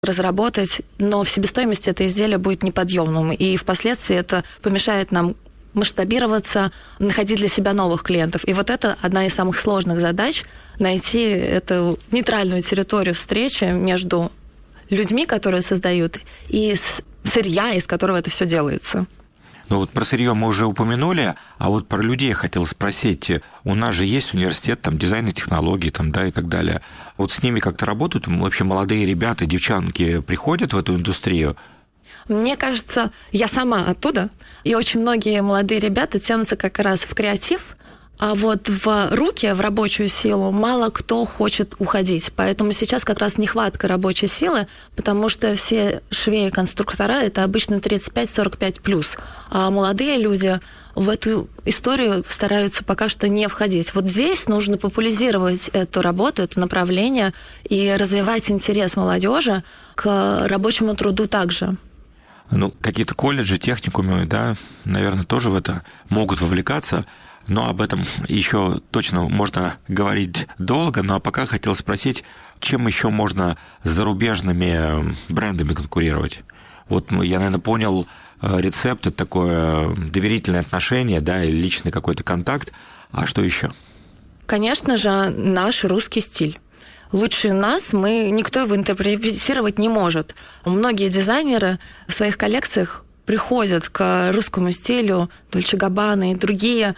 разработать, но в себестоимости это изделие будет неподъемным, и впоследствии это помешает нам масштабироваться, находить для себя новых клиентов. И вот это одна из самых сложных задач – найти эту нейтральную территорию встречи между людьми, которые создают, и сырья, из которого это все делается. Ну вот про сырье мы уже упомянули, а вот про людей я хотел спросить. У нас же есть университет там, дизайна и технологий там, да, и так далее. Вот с ними как-то работают? Вообще молодые ребята, девчонки приходят в эту индустрию? Мне кажется, я сама оттуда, и очень многие молодые ребята тянутся как раз в креатив, а вот в руки, в рабочую силу мало кто хочет уходить. Поэтому сейчас как раз нехватка рабочей силы, потому что все швеи и конструктора – это обычно 35-45+. А молодые люди в эту историю стараются пока что не входить. Вот здесь нужно популяризировать эту работу, это направление, и развивать интерес молодежи к рабочему труду также. Ну, какие-то колледжи, техникумы, да, наверное, тоже в это могут вовлекаться. Но об этом еще точно можно говорить долго. Ну а пока хотел спросить, чем еще можно с зарубежными брендами конкурировать? Вот я, наверное, понял рецепт, это такое доверительное отношение, да, или личный какой-то контакт. А что еще? Конечно же, наш русский стиль. Лучше нас никто его интерпретировать не может. Многие дизайнеры в своих коллекциях приходят к русскому стилю, Дольче Габбана и другие,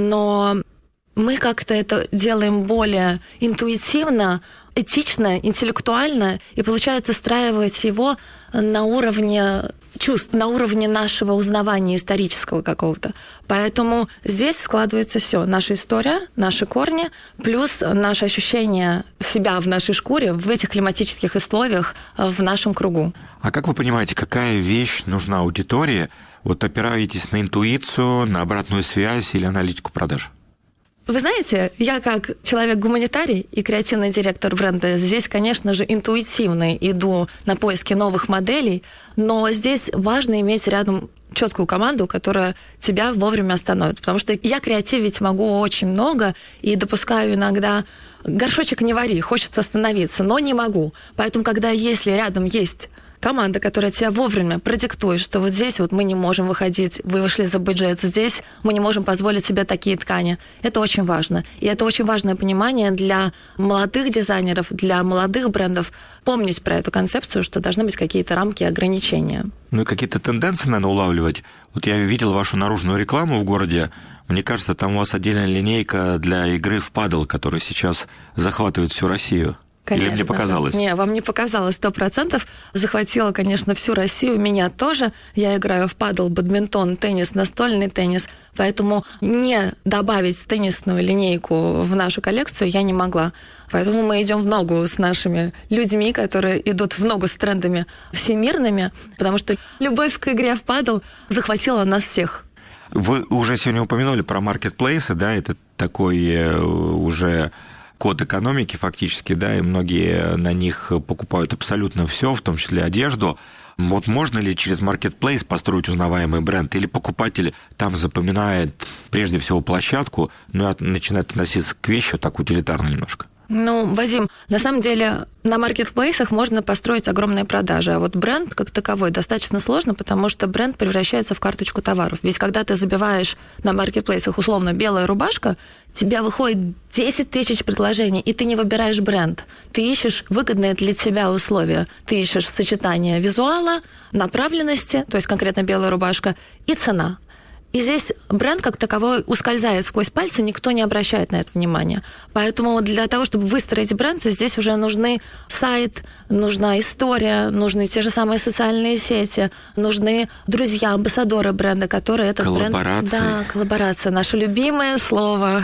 но мы как-то это делаем более интуитивно, этично, интеллектуально, и получается встраивать его на уровне чувств, на уровне нашего узнавания исторического какого-то. Поэтому здесь складывается все: наша история, наши корни, плюс наше ощущение себя в нашей шкуре, в этих климатических условиях, в нашем кругу. А как вы понимаете, какая вещь нужна аудитории? Вот опираетесь на интуицию, на обратную связь или аналитику продаж? Вы знаете, я как человек-гуманитарий и креативный директор бренда здесь, конечно же, интуитивно иду на поиски новых моделей, но здесь важно иметь рядом четкую команду, которая тебя вовремя остановит. Потому что я креативить могу очень много и допускаю иногда горшочек не вари, хочется остановиться, но не могу. Поэтому, если рядом есть команда, которая тебя вовремя продиктует, что вот здесь вот мы не можем выходить, вы вышли за бюджет, здесь мы не можем позволить себе такие ткани. Это очень важно. И это очень важное понимание для молодых дизайнеров, для молодых брендов, помнить про эту концепцию, что должны быть какие-то рамки и ограничения. Ну и какие-то тенденции надо улавливать. Вот я видел вашу наружную рекламу в городе. Мне кажется, там у вас отдельная линейка для игры в падл, которая сейчас захватывает всю Россию. Конечно. Или мне показалось? Не, вам не показалось 100%. Захватила, конечно, всю Россию, меня тоже. Я играю в падл, бадминтон, теннис, настольный теннис. Поэтому не добавить теннисную линейку в нашу коллекцию я не могла. Поэтому мы идем в ногу с нашими людьми, которые идут в ногу с трендами всемирными, потому что любовь к игре в падл захватила нас всех. Вы уже сегодня упомянули про маркетплейсы, да, это такой уже код экономики фактически, да, и многие на них покупают абсолютно все, в том числе одежду. Вот можно ли через маркетплейс построить узнаваемый бренд, или покупатель там запоминает прежде всего площадку, ну и начинает относиться к вещи так утилитарно немножко? Ну, Вадим, на самом деле на маркетплейсах можно построить огромные продажи, а вот бренд как таковой достаточно сложно, потому что бренд превращается в карточку товаров. Ведь когда ты забиваешь на маркетплейсах условно белая рубашка, тебе выходит 10 тысяч предложений, и ты не выбираешь бренд. Ты ищешь выгодные для тебя условия. Ты ищешь сочетание визуала, направленности, то есть конкретно белая рубашка, и цена. И здесь бренд как таковой ускользает сквозь пальцы, никто не обращает на это внимания. Поэтому для того, чтобы выстроить бренд, здесь уже нужны сайт, нужна история, нужны те же самые социальные сети, нужны друзья, амбассадоры бренда, которые этот бренд... Коллаборации. Да, коллаборация, наше любимое слово.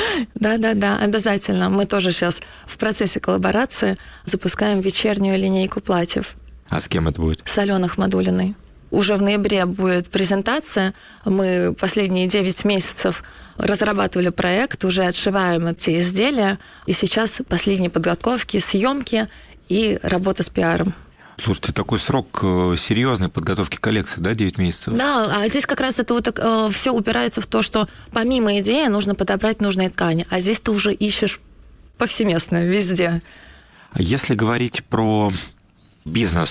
Да, обязательно. Мы тоже сейчас в процессе коллаборации запускаем вечернюю линейку платьев. А с кем это будет? С Аленой Ахмадуллиной. Уже в ноябре будет презентация. Мы последние 9 месяцев разрабатывали проект, уже отшиваем эти изделия. И сейчас последние подготовки, съемки и работа с пиаром. Слушайте, такой срок серьезной подготовки коллекции, да, 9 месяцев? Да, а здесь как раз это вот все упирается в то, что помимо идеи нужно подобрать нужные ткани, а здесь ты уже ищешь повсеместно, везде. Если говорить про бизнес